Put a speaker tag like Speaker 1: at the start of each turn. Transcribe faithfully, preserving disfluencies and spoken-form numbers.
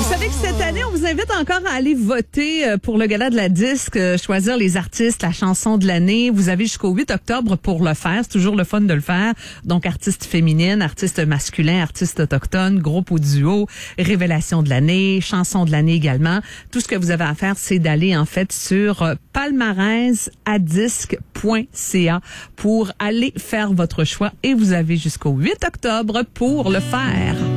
Speaker 1: savez que cette année, on vous invite encore à aller voter pour le gala de la disque, choisir les artistes, la chanson de l'année. Vous avez jusqu'au huit octobre pour le faire. C'est toujours le fun de le faire. Donc, artiste féminine, artiste masculin, artiste autochtone, groupe ou duo, révélation de l'année, chanson de l'année également. Tout ce que vous avez à faire, c'est d'aller en fait sur palmarès à disque point c a pour aller faire votre choix. Et vous avez jusqu'au huit octobre pour le faire.